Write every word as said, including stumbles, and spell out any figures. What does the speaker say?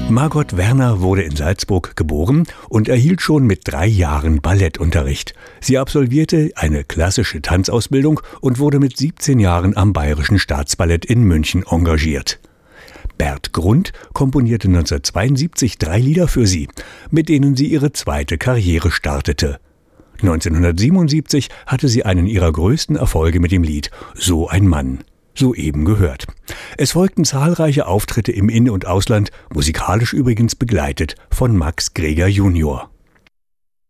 Margot Werner wurde in Salzburg geboren und erhielt schon mit drei Jahren Ballettunterricht. Sie absolvierte eine klassische Tanzausbildung und wurde mit siebzehn Jahren am Bayerischen Staatsballett in München engagiert. Bert Grund komponierte neunzehnhundertzweiundsiebzig drei Lieder für sie, mit denen sie ihre zweite Karriere startete. neunzehnhundertsiebenundsiebzig hatte sie einen ihrer größten Erfolge mit dem Lied »So ein Mann«. Soeben gehört. Es folgten zahlreiche Auftritte im In- und Ausland, musikalisch übrigens begleitet von Max Greger Junior